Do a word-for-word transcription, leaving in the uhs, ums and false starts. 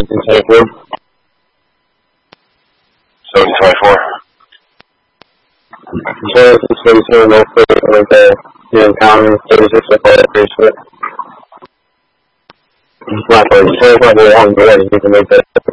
twenty-four. seventy twenty-four. Insurance is forty-two, no further with the Union County, thirty-six of all three split. It's not for insurance, not really on the way, you can make that